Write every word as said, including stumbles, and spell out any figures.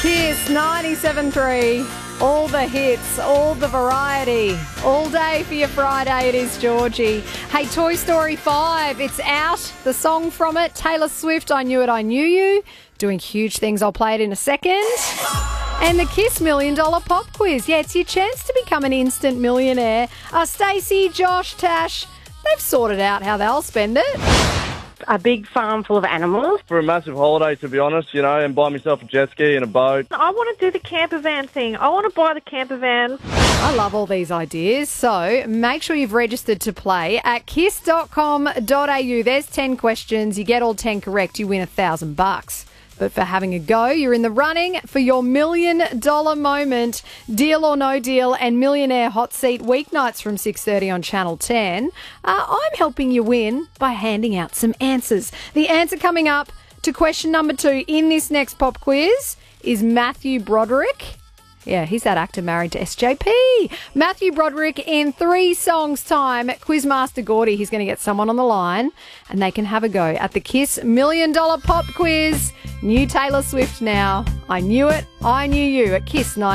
Kiss ninety-seven point three. All the hits, all the variety. All day for your Friday, it is Georgie. Hey, Toy Story five, it's out. The song from it, Taylor Swift, I Knew It, I Knew You. Doing huge things. I'll play it in a second. And the Kiss Million Dollar Pop Quiz. Yeah, it's your chance to become an instant millionaire. Uh, Stacey, Josh, Tash, they've sorted out how they'll spend it. A big farm full of animals. For a massive holiday, to be honest, you know, and buy myself a jet ski and a boat. I want to do the camper van thing. I want to buy the camper van. I love all these ideas. So make sure you've registered to play at kiss dot com dot a u. There's ten questions. You get all ten correct, you win a thousand bucks. But for having a go, you're in the running for your million dollar moment. Deal or no deal and Millionaire Hot Seat weeknights from six thirty on Channel ten. Uh, I'm helping you win by handing out some answers. The answer coming up to question number two in this next pop quiz is Matthew Broderick. Yeah, he's that actor married to S J P. Matthew Broderick in three songs' time. Quizmaster Gordy, he's going to get someone on the line and they can have a go at the Kiss Million Dollar Pop Quiz. New Taylor Swift now. I Knew It, I Knew You at Kiss ninety.